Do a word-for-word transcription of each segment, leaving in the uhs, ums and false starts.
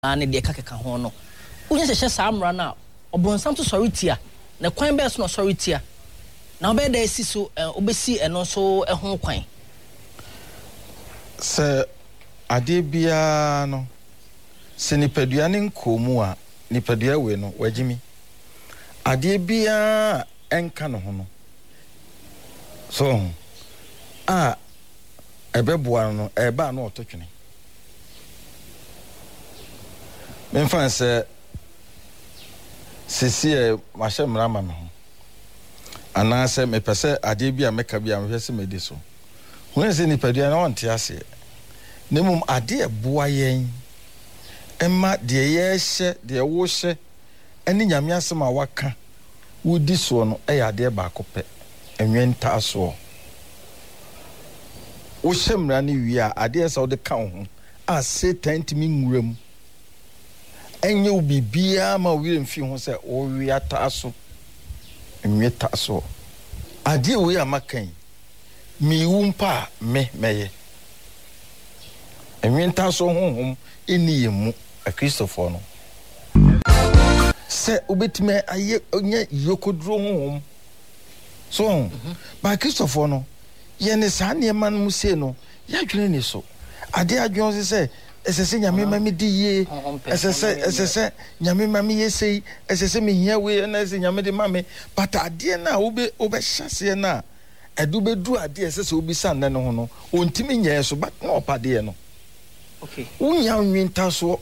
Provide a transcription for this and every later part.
ne de ka keka ho no unya hye samra na obonsam to sorry tia na kwan be so no sorry tia na obe da esi so obesi eno so ehon kwan se ade bia no se nipadua ne nkomu a nipadua we no wagimi ade bia enka no ho no so a ebeboa no eba no ototwene memfa se sisi mahye mrama me ho ana se mepese ade bia meka bia mehwese medi so when se nipadua na wonte ase nemum ade eboa yen emma de ye hye de wo hye eni nyame asema waka wodi so no e ade ba kope enwenta so wo hyemra ne wi a ade esa wo de ka ho a Satan timi nwuram enye ubibia ma wi mfi ho se wo wi ataso enweta so ade wo ya makan mi wumpa me meye enwenta so honhom eni yemu a Christopher no se obetime aye onye yokodro honhom so mm -hmm. ba Christopher no ye ne sa ne man mu se no ya dwene ni so ade adwon se esese nyame ma me di ye esese esese nyame ma me yesei esese me hia we na ese nyame de ma me but ade na obe obe hyase na edu bedu ade esese obi san na no ho no ontimi nya so but na opade no okay unya nwinta so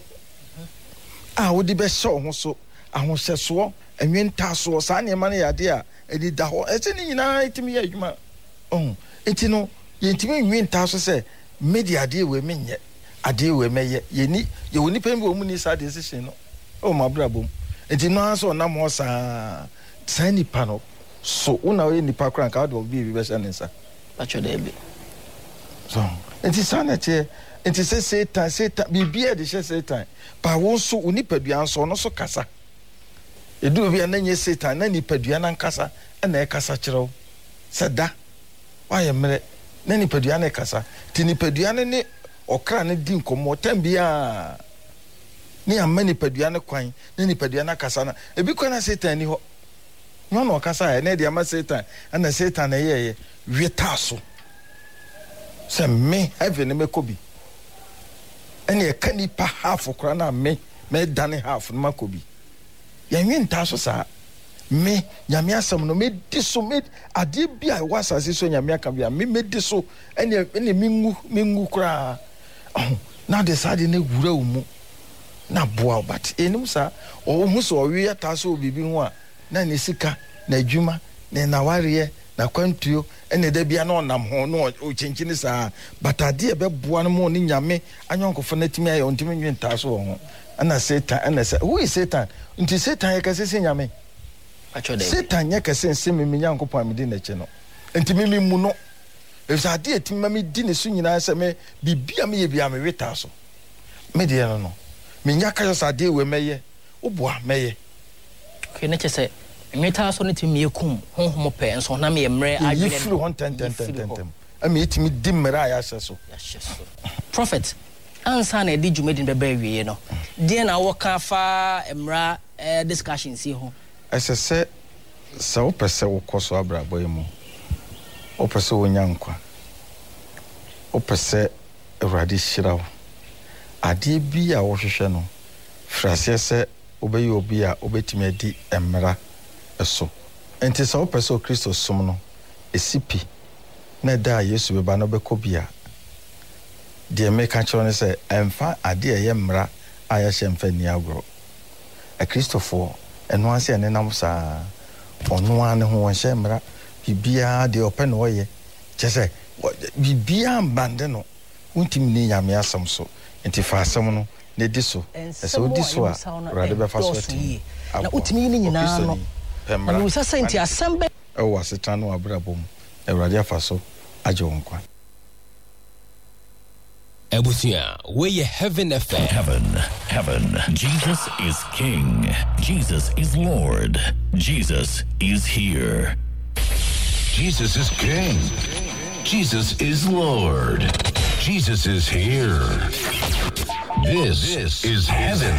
a wodi be hye ho so ahohye so enwinta so sa ne ma na yade a edi da ho ese ni nyina etimi ya adwuma oh enti no yentimi nwinta so se media de we menye ade we meye yeni ye woni pembe o mu ni sa decision no o ma brabom enti no aso na mo sa sani pano so una we ni pa kran ka do bi bi be shanensa acho de bi so enti sana che enti se Satan Satan bibia de she Satan pa won so oni padua so no so kasa edu bi ananye Satan na ni padua na kasa na e kasa kirew sada wa ye mre na ni padua na kasa ti ni padua ne okra ne di nkomo tambia ni amani padua ne kwan na ni padua na kasa na ebi kwana Satan ni ho no no kasa e na de ama Satan ana Satan na yeye wetaso se me heaven me kobi ene e kani pa half okra na me me dane half no makobi ya nwinta so sa me nyame asem no me di so me ade bia wasase so nyame aka bia me me di so ene ene mingu mingu kra oh na de sade na gura umu na boa but enim sa o hu so wi ata so bibi ho a na ne sika na adwuma na na wariye na kwantuo ene da bia na onam ho no o chenchini sa but ade e be boa no mo ni nyame anyonkofo na timi aye ontimi nwinta so ho ana Satan ana sa who is Satan nti Satan ye kase nyame Satan ye kase nsemi mi nyankopon amedi na che no nti mimi mu no efisa ade etimi ma me di ne so nyina se me bibia me ye bia me weta so me de no no me nyaka so ade we meye oboa meye okay na che se nweta so ne timi ekum honhom pe enso na me emre adwene no hon ten ten ten ten ami etimi di mra ya hye so ya hye so prophet ansa na edi dwumedi beba wiye no de na wo ka fa emra discussion si ho esese se wo pese wo koso abrabo yemu o pese wo nyankwa o pese Awurade hyirawo ade bi a wo hwehwe no frase se obeyi obi a obetimi adi emra eso enti se wo pese o Kristo som no esipi na da Yesu beba no bekobia de meka chiro ne se emfa ade eye mra aya hemfa ni agro a Christopher eno ase ene nam sa ono ane ho won mra bibia de open no ye chese bibia mbande no untim ni nyame asem so enti fa asem no ne di so ese odi so a rade be fa so ati na utimi ni nyina no na usa senti asem be e wo asetan no abrabom e rade afa so aje wonkwa Ebusia, where you heaven F M. Heaven, heaven. Jesus is King. Jesus is Lord. Jesus is here. Jesus is King. Jesus is Lord. Jesus is here. This, this is heaven.